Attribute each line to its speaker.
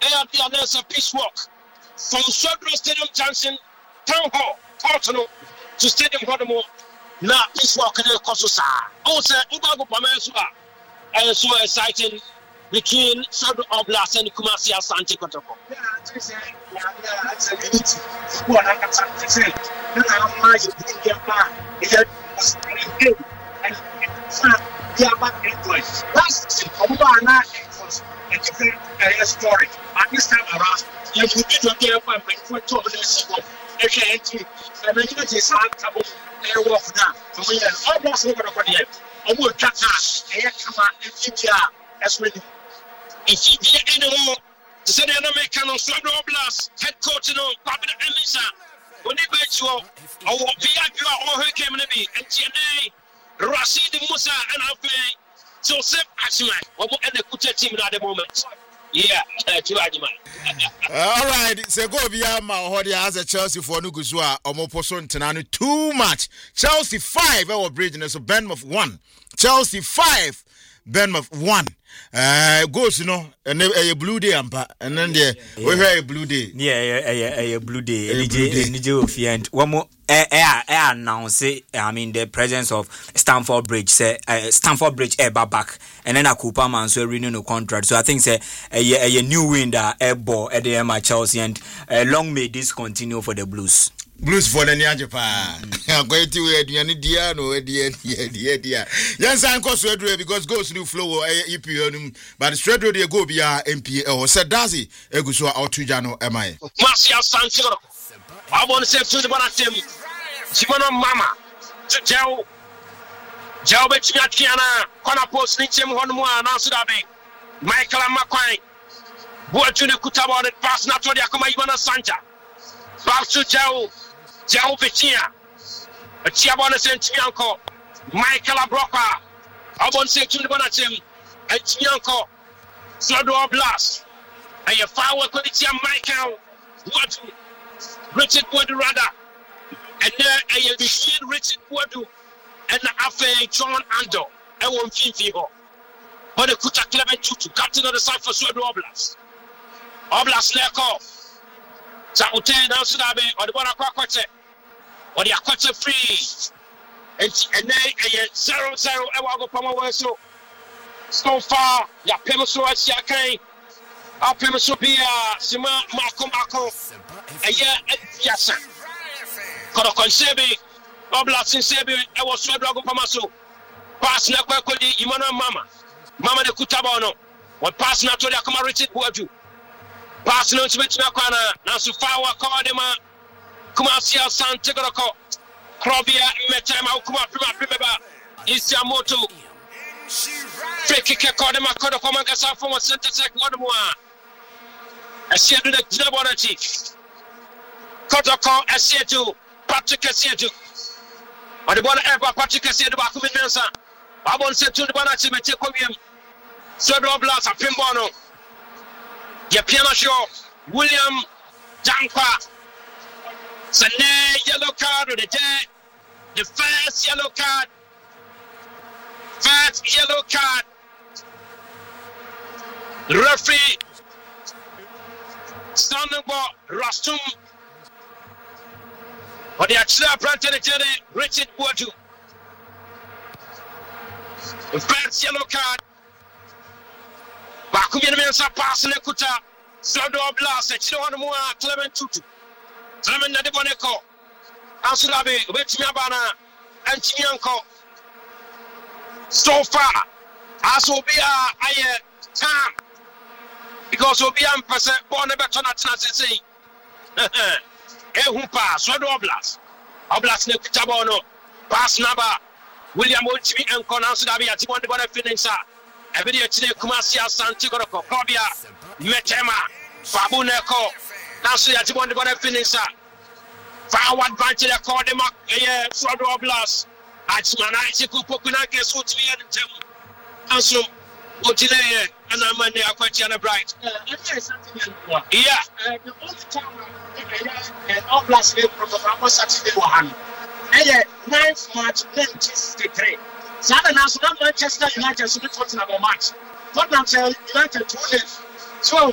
Speaker 1: there's a peace walk from Sodro Stadium Junction, Town Hall, Portano, to Stadium Hodemo. Now, peace walk in the Kososa. Also, Ubago Pamesua, and so exciting between Sodro Oblast and Kumasi Asante Kotoko.
Speaker 2: A different story. At this time around, you will be to get up and for 2 minutes. Okay, and then you just have to walk down. So we are almost over the end. I will cut us. I come out and keep you as well. If you get anymore, the Senate American on Sodro Oblast, head coach in Babin Elisa, when they bet you, I will be at you all who came to be, and TNA, Rashid Musa, and Alfie. So, Seth Ashman, and the Kuta team at the moment. Yeah,
Speaker 3: all right, so go via my Hodia as a Chelsea for Nuguzua, or Moposon Tananu, too much. Chelsea 5, our bridge, so Bournemouth 1. Chelsea 5, Bournemouth 1. Goes, you know, and a blue day, and then we have a blue day.
Speaker 4: Yeah, a blue day, and one more. Announce I mean the presence of Stamford Bridge say Stamford Bridge back and then a Cooper man so renew no contract, so I think say a new winder ball at the MI Chelsea, and long may this continue for the Blues
Speaker 3: for the Japan. I'm going to Diano, yes, I'm considering because goes new flow EPN, but straight road go via MP or said Dazi Egusua or Tujano MI.
Speaker 1: Marcia Sancho. I want to say to the Bonatim, Simona Mama, to Joe Betchmiana, Kona Post, Nichim Honmua, Nansudabe, Michael Makwai, Boatuna Kutaba, pass not to the Akoma Ivana Santa, back to Joe Betchia, a Chiabona Sentianco, Michael Abroka, I want to say to the Bonatim, and Chianco, Sodro Oblast, and your power quality Michael, what? Richard Boadu rather, and there a machine Richard Boadu, and after John Ando, and one Figo. But the Kuta Clement to captain of the side for Sodro Oblast. Oblast Leko, Saute, now Sudabe, or the Bonaquaquate, or the Aquate free, and then a 0-0, Ewago Pama so far, Ya Pemoso Siakai. Our premise will be Sima Marco, a year and Piasa. Kodokon Sebi, Oblast in Sebi, I was so dragon Pamaso. Pass Nakodi, Imana Mama de Kutabano, what pass not to the Akama Richard Boadu. Pass no to Metmakana, Nansu Fawa Kodema, Kumasia San Tegoroko, Krobia, Metama, Kuma Prima, Isiamoto. Fake Kodema Kodokoma Gasa from a center sec one more. I see to the Jabonati. Kotoko, I see to Patrick, I see to. Or the one ever Patrick, I see to Bakumin Mensa. I won't say to the Bonati, Metecomium. Sodro Oblast, a Pimbono. Your piano show, William Jampa. Sunday, yellow card of the day. The first yellow card. First yellow card. The referee. Standable Rastum, but the actual apprentice Richard Boadu. The first yellow card. Bakumin Mensa pass Lekuta, Sodro Oblast, and Chilonua, Clement Tutu, Clement Nadeboneko, Ansulabe, Wetmiabana, and Chimianco. So far, as will be a time. Because we'll be born a better not to say, Ehumpa, Sodro Oblast, Oblast Nekutabano, Pass Naba, William Ultimi and Conansudabi at one of the Fininsa, a video today, Kumasia Santigoroko, Kobia, Metema, Babuneko, Nansu at one of the Fininsa, Forward Banty, I called them up, Sodro Oblast, Achmanai, Kupokunake, Sutmi and Ansum. Today, and I'm on the Aquatiana Bright. Yeah.
Speaker 2: The only time Oblast from Saturday one. And 9th March 1963. Southern National Manchester United should be talking about match. Tottenham United 2 days. 12